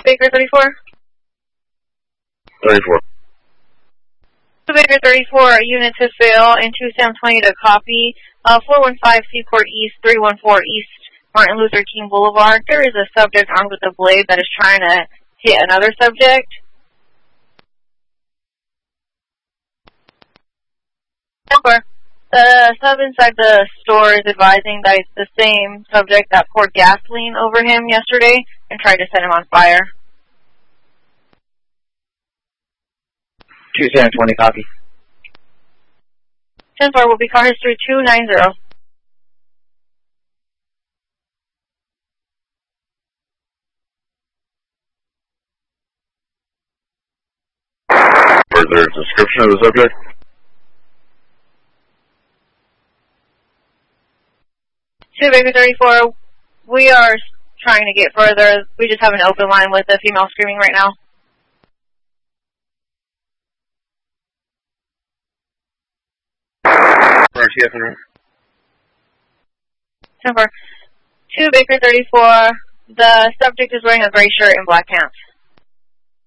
Baker 34? 34. 2 Baker 34, unit to fail, and 2 Sam 20 to copy. 415 Seaport East, 314 East Martin Luther King Boulevard. There is a subject armed with a blade that is trying to hit another subject. Number. The sub inside the store is advising that it's the same subject that poured gasoline over him yesterday and tried to set him on fire. 2 Sam 20, copy. 10-4 will be car history 290. Further description of the subject? Two Baker 34, we are trying to get further. We just have an open line with a female screaming right now. RTF. 10-4. 2 Baker 34, the subject is wearing a gray shirt and black pants.